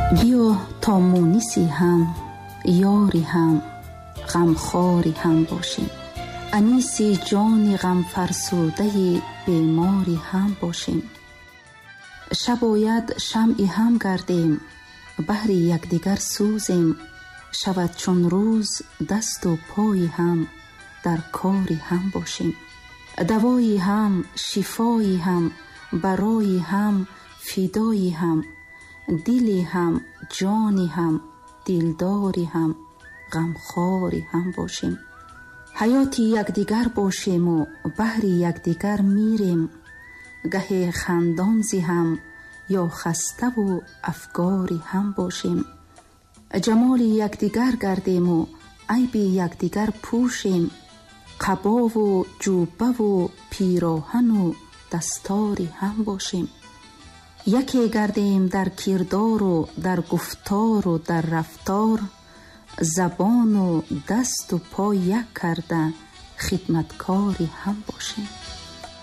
بیا تا مونسی هم، یاری هم، غمخواری هم باشیم. انیسی جان غم فرسوده بیماری هم باشیم. شب باید شمعی هم گردیم، بهر یکدیگر سوزیم. شود چون روز دست و پای هم، در کاری هم باشیم. دوایی هم، شفایی هم، برای هم، فدایی هم، دلی هم، جانی هم، دلداری هم، غمخواری هم باشیم. حیاتی یکدیگر باشیم و بهر یکدیگر میریم. گهی خندان زی هم، یا خسته و افگاری هم باشیم. جمال یکدیگر گردیم و عیب یکدیگر پوشیم. قبا و جوبه و پیراهن و دستاری هم باشیم. یکی گردیم در کردار و در گفتار و در رفتار. زبان و دست و پای یک کرده خدمتکاری هم باشیم.